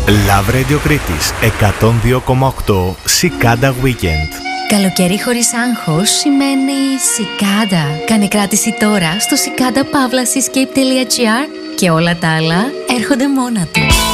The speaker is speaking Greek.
Love Radio Κρήτης 102,8 Cicada Weekend. Καλοκαίρι χωρίς άγχος σημαίνει Cicada. Κάνε κράτηση τώρα στο cicada-escape.gr και όλα τα άλλα έρχονται μόνα τους.